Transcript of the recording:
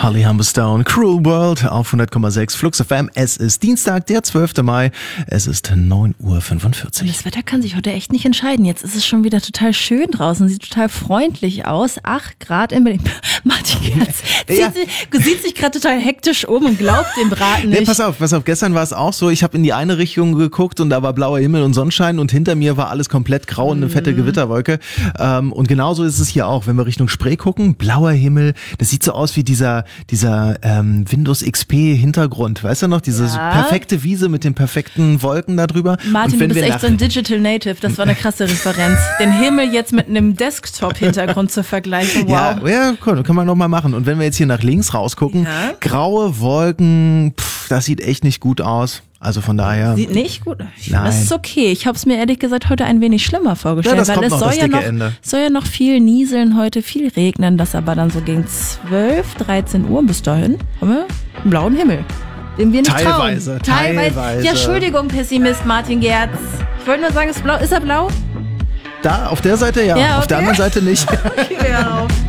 Charlie Humberstone, Cruel World auf 100,6 Flux FM. Es ist Dienstag, der 12. Mai. Es ist 9:45 Uhr. Das Wetter kann sich heute echt nicht entscheiden. Jetzt ist es schon wieder total schön draußen, sieht total freundlich aus. 8 Grad in Berlin. Martin Gerz sieht sich gerade total hektisch um und glaubt dem Braten nicht. Nee, pass auf. Gestern war es auch so, ich habe in die eine Richtung geguckt und da war blauer Himmel und Sonnenschein und hinter mir war alles komplett grau und eine fette Gewitterwolke. Und genauso ist es hier auch, wenn wir Richtung Spree gucken, blauer Himmel, das sieht so aus wie dieser Windows XP Hintergrund, weißt du noch, diese perfekte Wiese mit den perfekten Wolken da drüber. Martin, du bist echt so ein Digital Native, das war eine krasse Referenz. Den Himmel jetzt mit einem Desktop-Hintergrund zu vergleichen, wow. Ja, cool, kann man nochmal machen. Und wenn wir jetzt hier nach links rausgucken, graue Wolken, das sieht echt nicht gut aus. Also von daher. Sieht nicht gut aus. Nein. Das ist okay. Ich habe es mir ehrlich gesagt heute ein wenig schlimmer vorgestellt, das weil kommt es noch, soll ja noch viel nieseln heute, viel regnen, das aber dann so gegen 12, 13 Uhr bis dahin haben wir einen blauen Himmel. Dem wir nicht Teilweise. Ja, Entschuldigung, Pessimist Martin Gerz. Ich wollte nur sagen, ist er blau? Da, auf der Seite ja, auf der anderen Seite nicht. Okay, hör auf.